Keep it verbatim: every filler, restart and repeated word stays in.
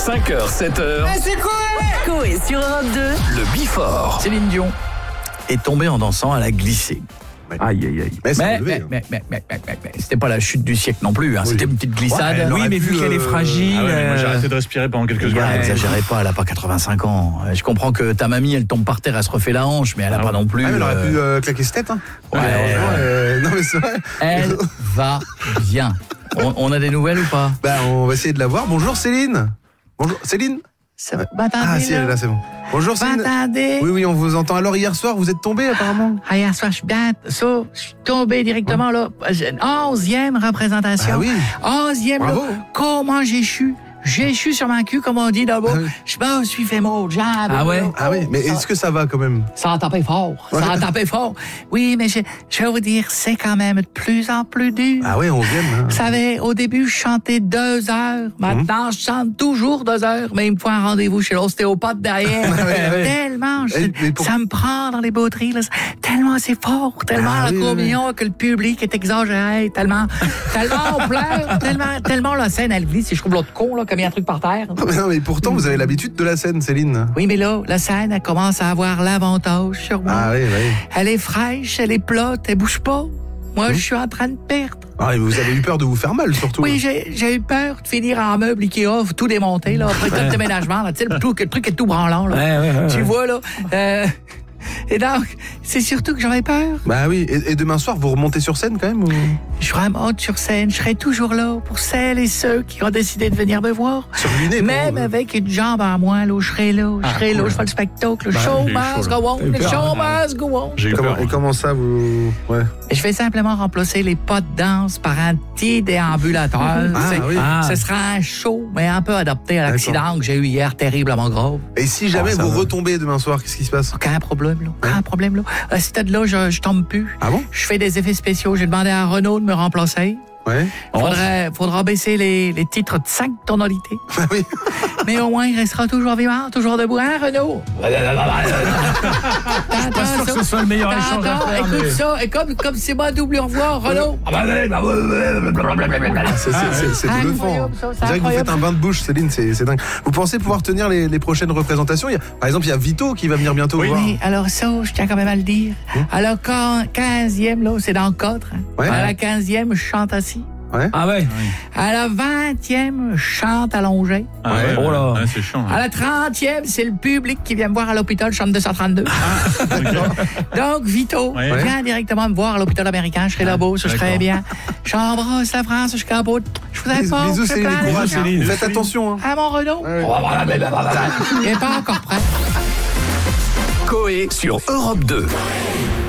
cinq heures, sept heures. Ah, c'est quoi? Coé sur Europe deux. Le Before. Céline Dion est tombée en dansant, elle a glissé. Aïe, aïe, aïe. Mais, mais, levé, mais, hein. mais, mais, mais, mais, mais, mais c'était pas la chute du siècle non plus, hein. Oui. C'était une petite glissade. Ouais, elle Oui, aurait mais pu, vu qu'elle est euh, fragile. Ah ouais, mais moi j'ai euh, arrêté de respirer pendant quelques Les secondes. gars, exagérez pas, elle a pas quatre-vingt-cinq ans. Je comprends que ta mamie, elle tombe par terre, elle se refait la hanche, mais elle a Ah pas ouais. non plus. Ah, mais elle aurait euh, pu euh, claquer cette tête, hein. ouais, Ouais, ouais. euh, non, mais c'est vrai. Elle va bien. On, on a des nouvelles ou pas? Bah, on va essayer de la voir. Bonjour, Céline. Bonjour, Céline. Ça va, m'entendez, Ah, si, elle est là, c'est bon. Bonjour, Céline. M'entendez? Oui, oui, on vous entend. Alors, hier soir, vous êtes tombée, apparemment. Ah, hier soir, je suis bien, ça, je suis tombé directement, là. Onzième représentation. Ah oui. Onzième, là. Bravo. Comment j'ai chu? J'ai chu sur ma cul, comme on dit là-bas. Ah oui. Je me suis fait mal, jab. Ah ouais? Ah oui, mais est-ce que ça va quand même? Ça a tapé fort. Ça a tapé fort. Oui, mais je, je vais vous dire, c'est quand même de plus en plus dur. Ah oui, on vient. Hein. Vous savez, au début, je chantais deux heures. Maintenant, je chante toujours deux heures, mais il me faut un rendez-vous chez l'ostéopathe derrière. ouais, ouais. Tellement, je- Et- mais pour- ça me prend dans les bauteries. Là. Tellement c'est fort, tellement Ah la oui, oui, communion que le public est exagéré, tellement, tellement on pleure, tellement, tellement la scène, elle glisse. Si je trouve l'autre con, là, comme il y a un truc par terre. Non, mais pourtant, vous avez l'habitude de la scène, Céline. Oui, mais là, la scène, elle commence à avoir l'avantage sur moi. Ah oui, oui. Elle est fraîche, elle est plate, elle bouge pas. Moi, je suis en train de perdre. Ah, et vous avez eu peur de vous faire mal, surtout. Oui, j'ai, j'ai eu peur de finir en meuble Ikea, tout démonter, là, après tout le déménagement, là, tu sais, le truc, le truc est tout branlant, là. Ouais, ouais, ouais, Tu ouais. vois, là. Euh, et donc, c'est surtout que j'aurais peur. Bah oui, et, et demain soir, vous remontez sur scène quand même ou... Je remonte sur scène, je serai toujours là pour celles et ceux qui ont décidé de venir me voir. Surluné, pour Même vous, euh. avec une jambe en moins, là, je serai là, je serai là, je fais le spectacle, le show j'ai eu must chaud, go là. on, le show must go on. J'ai eu Comment, peur. et comment ça, vous... Ouais. Et je vais simplement remplacer les pas de danse par un petit déambulateur. Ah, C'est- oui. Ah. Ce sera un show, mais un peu adapté à l'accident que j'ai eu hier, terriblement grave. Et si jamais Oh, ça vous va. retombez demain soir, qu'est-ce qui se passe? Aucun problème, là. Aucun problème, là. À ce stade-là, je, je tombe plus. Ah bon? Je fais des effets spéciaux. J'ai demandé à Renaud de me remplacer. Ouais. Faudrait, faudra baisser les, les titres de cinq tonalités. Bah oui. Mais au moins, il restera toujours vivant, toujours debout, hein, Renaud? Pas T'entends sûr que ça? ce soit le meilleur échange à T'entends? faire, Écoute mais- ça. Et comme, comme c'est moi double au revoir, Renaud. C'est c'est- c'est- c'est Ah, bluffant. incroyable, hein. ça, c'est On dirait que vous faites incroyable. un bain de bouche, Céline, c'est c'est dingue. Vous pensez pouvoir tenir les, les prochaines représentations? Il y a- Par exemple, il y a Vito qui va venir bientôt Oui. vous voir. Oui, alors ça, je tiens quand même à le dire. Alors, quand quinzième, là, c'est dans le cadre. hein. Ouais. À la quinzième, je chante assis. Ouais. Ah ouais? À la vingtième, je chante allongé. Ah Ouais. ouais, Oh là. ouais, c'est chiant. À la trentième, c'est le public qui vient me voir à l'hôpital, chambre deux cent trente-deux. Donc, Vito, Ouais. viens directement me voir à l'hôpital américain. Je serai là-bas, ça je serai D'accord. bien. J'embrasse la France jusqu'à bout. Je vous Bisous, apporte. bisous, Céline, plein de courage, gens. Céline. Faites attention. Hein. À mon Renaud. Il n'est pas encore prêt. Coé sur Europe deux.